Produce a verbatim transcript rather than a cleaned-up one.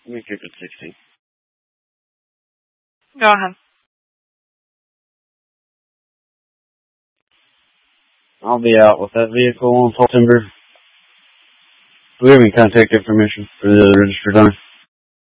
Let me keep it sixty. Go ahead. I'll be out with that vehicle on Fall Timber. Do we have any contact information for the registered owner?